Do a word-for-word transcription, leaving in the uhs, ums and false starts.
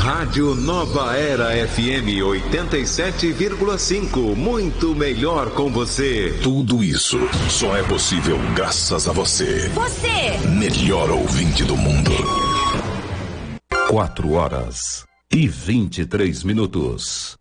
Rádio Nova Era F M oitenta e sete vírgula cinco. Muito melhor com você. Tudo isso só é possível graças a você. Você! Melhor ouvinte do mundo. Quatro horas e vinte e três minutos.